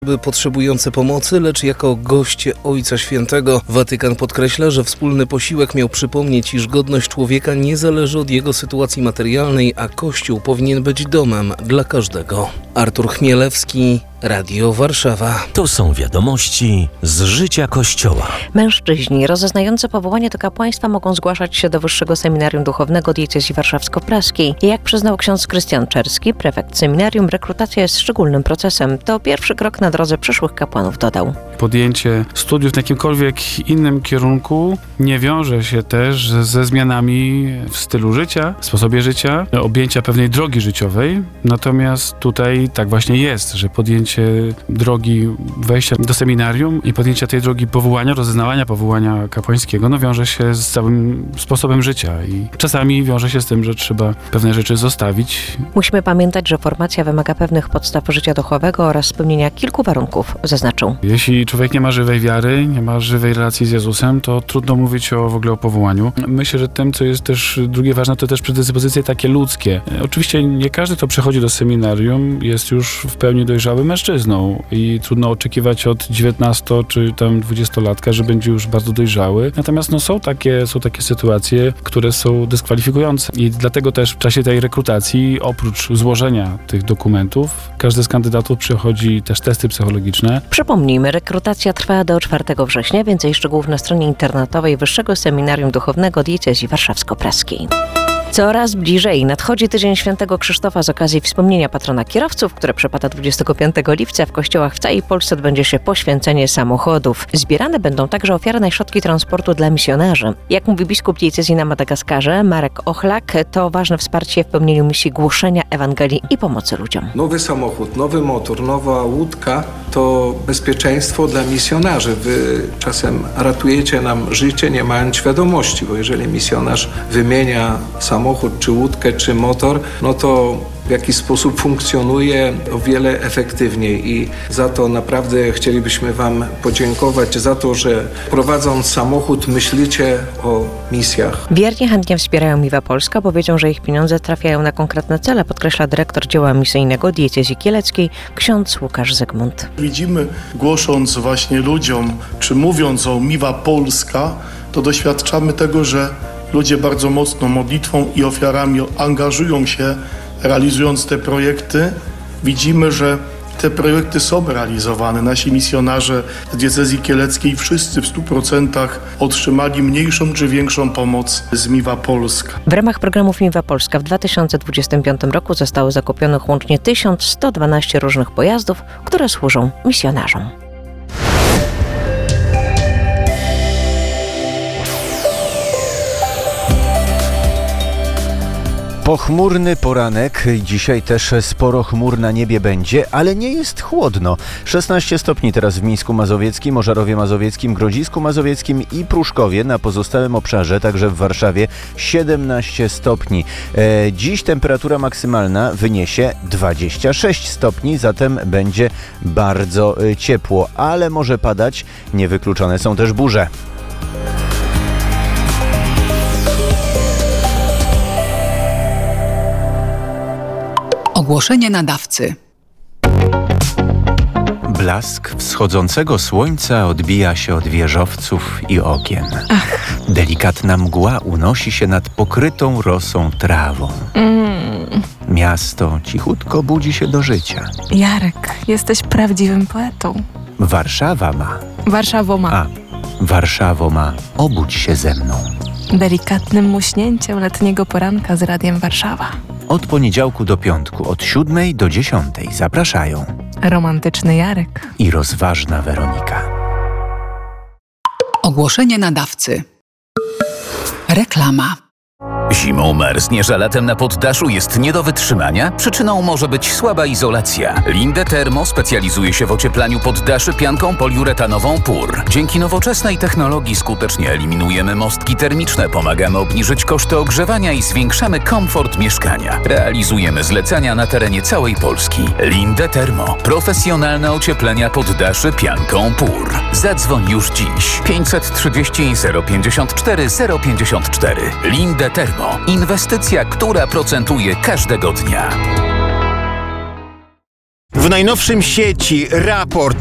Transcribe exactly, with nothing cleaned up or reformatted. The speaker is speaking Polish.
potrzebujące pomocy, lecz jako goście Ojca Świętego. Watykan podkreśla, że wspólny posiłek miał przypomnieć, iż godność człowieka nie zależy od jego sytuacji materialnej, a Kościół powinien być domem dla każdego. Artur Chmielewski, Radio Warszawa. To są wiadomości z życia Kościoła. Mężczyźni rozeznający powołanie do kapłaństwa mogą zgłaszać się do Wyższego Seminarium Duchownego Diecezji Warszawsko-Praskiej. Jak przyznał ksiądz Krystian Czerski, prefekt seminarium, rekrutacja jest szczególnym procesem. To pierwszy krok na drodze przyszłych kapłanów, dodał. Podjęcie studiów w jakimkolwiek innym kierunku nie wiąże się też ze zmianami w stylu życia, w sposobie życia, objęcia pewnej drogi życiowej. Natomiast tutaj tak właśnie jest, że podjęcie drogi wejścia do seminarium i podjęcia tej drogi powołania, rozeznawania powołania kapłańskiego, no wiąże się z całym sposobem życia i czasami wiąże się z tym, że trzeba pewne rzeczy zostawić. Musimy pamiętać, że formacja wymaga pewnych podstaw życia duchowego oraz spełnienia kilku warunków, zaznaczył. Jeśli człowiek nie ma żywej wiary, nie ma żywej relacji z Jezusem, to trudno mówić o w ogóle o powołaniu. Myślę, że tym, co jest też drugie ważne, to też predyspozycje takie ludzkie. Oczywiście nie każdy, kto przychodzi do seminarium, jest już w pełni dojrzałym mężczyzną i trudno oczekiwać od dziewiętnasto czy tam dwudziestolatka, że będzie już bardzo dojrzały. Natomiast no, są takie, są takie sytuacje, które są dyskwalifikujące i dlatego też w czasie tej rekrutacji, oprócz złożenia tych dokumentów, każdy z kandydatów przechodzi też testy psychologiczne. Przypomnijmy, rekrutacja trwa do czwartego września. Więcej szczegółów na stronie internetowej Wyższego Seminarium Duchownego Diecezji Warszawsko-Praskiej. Coraz bliżej nadchodzi Tydzień Świętego Krzysztofa z okazji wspomnienia patrona kierowców, które przypada dwudziestego piątego lipca. W kościołach w całej Polsce odbędzie się poświęcenie samochodów. Zbierane będą także ofiarne środki transportu dla misjonarzy. Jak mówi biskup diecezji na Madagaskarze, Marek Ochlak, to ważne wsparcie w pełnieniu misji głoszenia Ewangelii i pomocy ludziom. Nowy samochód, nowy motor, nowa łódka to bezpieczeństwo dla misjonarzy. Wy czasem ratujecie nam życie, nie mając świadomości, bo jeżeli misjonarz wymienia samochód, samochód, czy łódkę, czy motor, no to w jakiś sposób funkcjonuje o wiele efektywniej i za to naprawdę chcielibyśmy Wam podziękować, za to, że prowadząc samochód myślicie o misjach. Wiernie chętnie wspierają Miwa Polska, bo wiedzą, że ich pieniądze trafiają na konkretne cele, podkreśla dyrektor dzieła misyjnego diecezji kieleckiej, ksiądz Łukasz Zygmunt. Widzimy, głosząc właśnie ludziom, czy mówiąc o Miwa Polska, to doświadczamy tego, że ludzie bardzo mocno modlitwą i ofiarami angażują się, realizując te projekty. Widzimy, że te projekty są realizowane. Nasi misjonarze z diecezji kieleckiej wszyscy w stu procentach otrzymali mniejszą czy większą pomoc z Miwa Polska. W ramach programów Miwa Polska w dwa tysiące dwudziestym piątym roku zostało zakupionych łącznie tysiąc sto dwanaście różnych pojazdów, które służą misjonarzom. Pochmurny poranek, dzisiaj też sporo chmur na niebie będzie, ale nie jest chłodno. szesnaście stopni teraz w Mińsku Mazowieckim, Ożarowie Mazowieckim, Grodzisku Mazowieckim i Pruszkowie. Na pozostałym obszarze, także w Warszawie, siedemnaście stopni. E, dziś temperatura maksymalna wyniesie dwadzieścia sześć stopni, zatem będzie bardzo ciepło, ale może padać, niewykluczone są też burze. Ogłoszenie nadawcy. Blask wschodzącego słońca odbija się od wieżowców i okien. Ach. Delikatna mgła unosi się nad pokrytą rosą trawą. Mm. Miasto cichutko budzi się do życia. Jarek, jesteś prawdziwym poetą. Warszawa ma... Warszawo ma... A, Warszawo ma... Obudź się ze mną. Delikatnym muśnięciem letniego poranka z Radiem Warszawa. Od poniedziałku do piątku, od siódmej do dziesiątej zapraszają romantyczny Jarek i rozważna Weronika. Ogłoszenie nadawcy. Reklama. Zimą marzniesz, a latem na poddaszu jest nie do wytrzymania? Przyczyną może być słaba izolacja. Linde Thermo specjalizuje się w ocieplaniu poddaszy pianką poliuretanową P U R. Dzięki nowoczesnej technologii skutecznie eliminujemy mostki termiczne, pomagamy obniżyć koszty ogrzewania i zwiększamy komfort mieszkania. Realizujemy zlecenia na terenie całej Polski. Linde Thermo. Profesjonalne ocieplenia poddaszy pianką P U R. Zadzwoń już dziś. pięćset trzydzieści zero pięćdziesiąt cztery zero pięćdziesiąt cztery. Linde Thermo. Inwestycja, która procentuje każdego dnia. W najnowszym sieci raport